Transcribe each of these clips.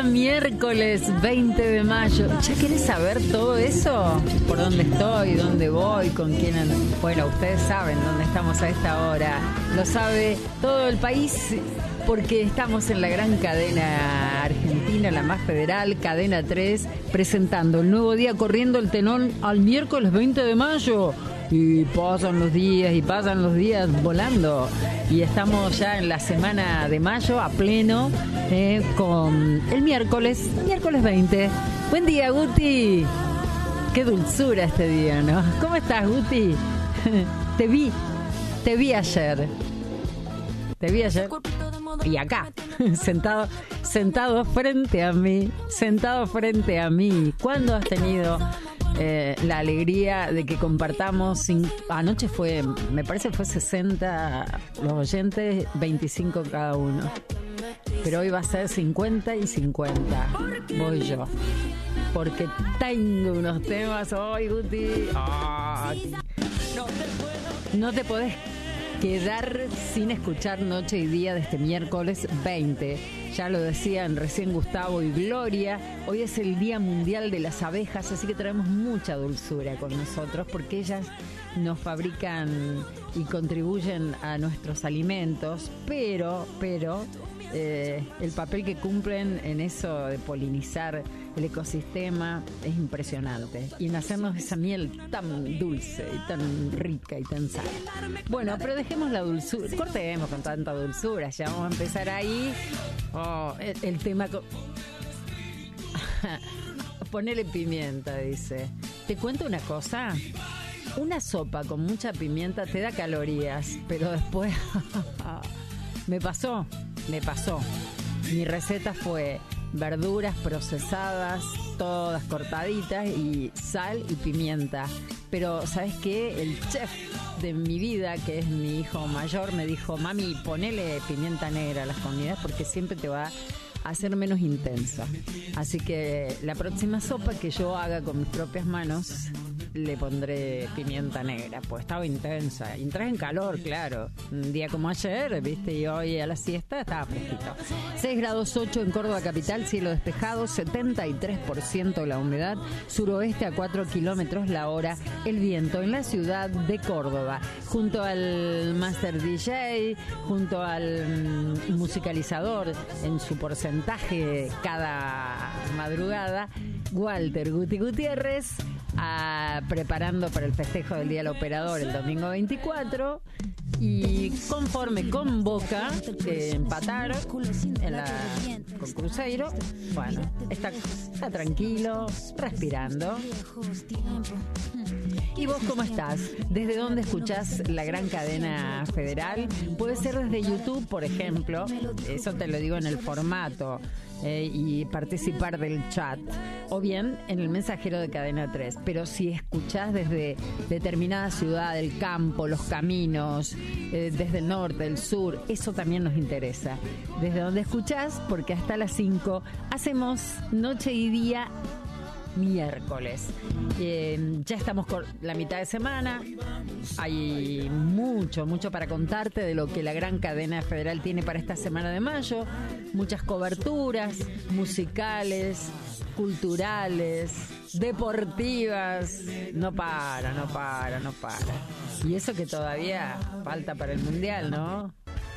día miércoles 20 de mayo. ¿Ya querés saber todo eso? ¿Por dónde estoy? ¿Dónde voy? ¿Con quién ando? Bueno, ustedes saben dónde estamos a esta hora. Lo sabe todo el país porque estamos en la gran cadena argentina, la más federal, Cadena 3, presentando el nuevo día, corriendo el telón al miércoles 20 de mayo. Y pasan los días volando. Y estamos ya en la semana de mayo a pleno con el miércoles 20. Buen día, Guti. Qué dulzura este día, ¿no? ¿Cómo estás, Guti? Te vi ayer. Y acá, sentado frente a mí. ¿Cuándo has tenido la alegría de que compartamos? Anoche me parece fue 60 los oyentes, 25 cada uno. Pero hoy va a ser 50 y 50. Voy yo. Porque tengo unos temas hoy, Guti. No te podés quedar sin escuchar Noche y Día de este miércoles 20. Ya lo decían recién Gustavo y Gloria. Hoy es el Día Mundial de las Abejas, así que traemos mucha dulzura con nosotros porque ellas nos fabrican y contribuyen a nuestros alimentos, pero el papel que cumplen en eso de polinizar el ecosistema es impresionante, y en hacernos esa miel tan dulce y tan rica y tan sana. Bueno, pero dejemos la dulzura, cortemos con tanta dulzura, ya vamos a empezar ahí. El tema ponele pimienta, dice. Te cuento una cosa. Una sopa con mucha pimienta te da calorías, pero después me pasó. Mi receta fue verduras procesadas, todas cortaditas, y sal y pimienta. Pero ¿sabes qué? El chef de mi vida, que es mi hijo mayor, me dijo: mami, ponele pimienta negra a las comidas porque siempre te va a hacer menos intensa. Así que la próxima sopa que yo haga con mis propias manos le pondré pimienta negra, pues estaba intensa. Y entras en calor, claro. Un día como ayer, ¿viste? Y hoy a la siesta estaba fresquito. 6 grados 8 en Córdoba capital, cielo despejado, 73% la humedad, suroeste a 4 kilómetros la hora, el viento en la ciudad de Córdoba. Junto al Master DJ, junto al musicalizador en su porcentaje cada madrugada, Walter Guti Gutiérrez, preparando para el festejo del Día del Operador el domingo 24, y conforme con Boca empatar con Cruzeiro, bueno, está tranquilo, respirando. ¿Y vos cómo estás? ¿Desde dónde escuchás la gran cadena federal? Puede ser desde YouTube, por ejemplo, eso te lo digo en el formato, y participar del chat, o bien en el mensajero de Cadena 3. Pero si escuchás desde determinada ciudad, el campo, los caminos, desde el norte, el sur, eso también nos interesa. Desde donde escuchás, porque hasta las 5 hacemos Noche y Día miércoles. Ya estamos con la mitad de semana. Hay mucho para contarte de lo que la gran cadena federal tiene para esta semana de mayo. Muchas coberturas musicales, culturales, deportivas. No para. Y eso que todavía falta para el mundial, ¿no?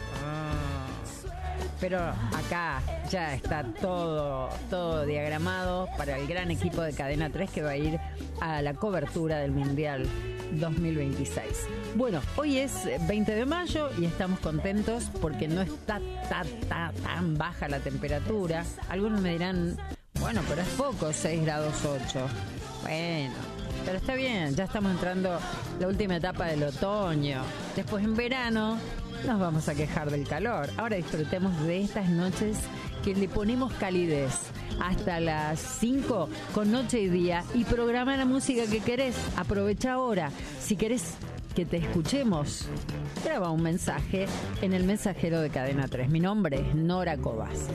Pero acá ya está todo diagramado para el gran equipo de Cadena 3 que va a ir a la cobertura del Mundial 2026. Bueno, hoy es 20 de mayo y estamos contentos porque no está tan baja la temperatura. Algunos me dirán, bueno, pero es poco, 6 grados 8. Bueno, pero está bien, ya estamos entrando la última etapa del otoño. Después en verano nos vamos a quejar del calor. Ahora disfrutemos de estas noches que le ponemos calidez. Hasta las 5 con Noche y Día, y programa la música que querés. Aprovecha ahora. Si querés que te escuchemos, graba un mensaje en el mensajero de Cadena 3. Mi nombre es Nora Cobas.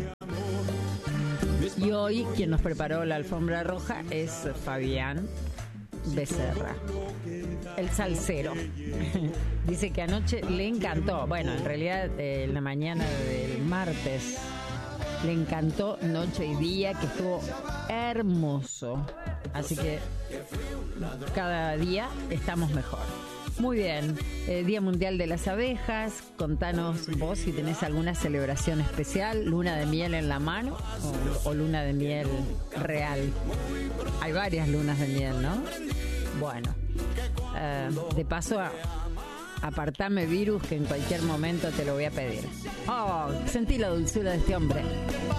Y hoy quien nos preparó la alfombra roja es Fabián Becerra, el salsero. Dice que anoche le encantó. Bueno, en realidad en la mañana del martes Le encantó Noche y Día, que estuvo hermoso. Así que cada día estamos mejor. Muy bien, Día Mundial de las Abejas. Contanos vos si tenés alguna celebración especial, luna de miel en la mano o luna de miel real. Hay varias lunas de miel, ¿no? Bueno, de paso, apartame virus, que en cualquier momento te lo voy a pedir. Oh, sentí la dulzura de este hombre.